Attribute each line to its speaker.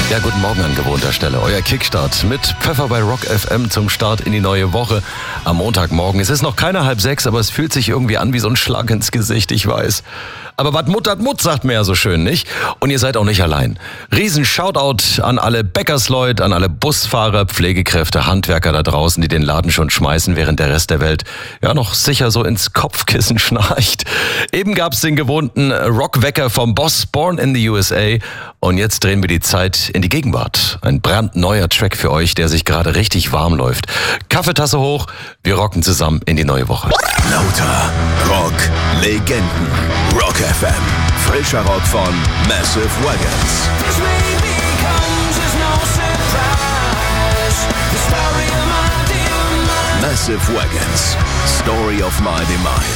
Speaker 1: Ja, guten Morgen an gewohnter Stelle. Euer Kickstart mit Pfeffer bei Rock FM zum Start in die neue Woche am Montagmorgen. Es ist noch keine 5:30, aber es fühlt sich irgendwie an wie so ein Schlag ins Gesicht, ich weiß. Aber wat Mut hat Mut, sagt man ja so schön, nicht? Und ihr seid auch nicht allein. Riesen Shoutout an alle Bäckersleute, an alle Busfahrer, Pflegekräfte, Handwerker da draußen, die den Laden schon schmeißen, während der Rest der Welt ja noch sicher so ins Kopfkissen schnarcht. Eben gab's den gewohnten Rockwecker vom Boss, Born in the USA. Und jetzt drehen wir die Zeit in die Gegenwart. Ein brandneuer Track für euch, der sich gerade richtig warm läuft. Kaffeetasse hoch, wir rocken zusammen in die neue Woche.
Speaker 2: Lauter Rock Legenden. Rock FM. Frischer Rock von Massive Wagons. Massive Wagons. Story of my demise.